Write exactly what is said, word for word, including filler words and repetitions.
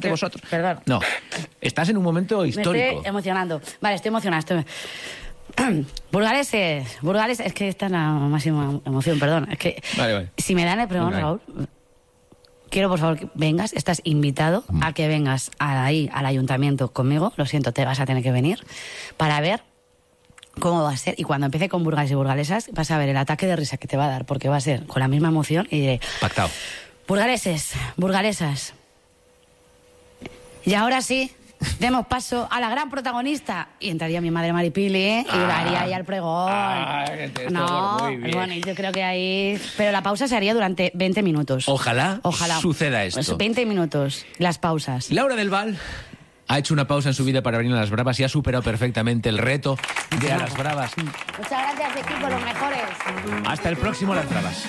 que vosotros. Perdón. No, estás en un momento histórico. Me estoy emocionando. Vale, estoy emocionada. Estoy... Burgaleses, Burgales, es que esta es la máxima emoción, perdón. Es que Vale, vale. si me dan el pregón, Venga, Raúl, quiero por favor que vengas, estás invitado Mm. a que vengas ahí al ayuntamiento conmigo, lo siento, te vas a tener que venir, para ver cómo va a ser. Y cuando empiece con Burgales y Burgalesas, vas a ver el ataque de risa que te va a dar, porque va a ser con la misma emoción y diré, Pactado. Burgaleses, Burgalesas. Y ahora sí, demos paso a la gran protagonista. Y entraría mi madre Maripili, ¿eh? Y Ah. daría ahí al pregón. Ah, esto, no, muy bien. bueno, yo creo que ahí... Pero la pausa se haría durante veinte minutos. Ojalá, Ojalá suceda esto. Pues veinte minutos, las pausas. Laura del Val ha hecho una pausa en su vida para venir a Las Bravas y ha superado perfectamente el reto de A Las Bravas. Muchas gracias, equipo, los mejores. Hasta el próximo Las Bravas.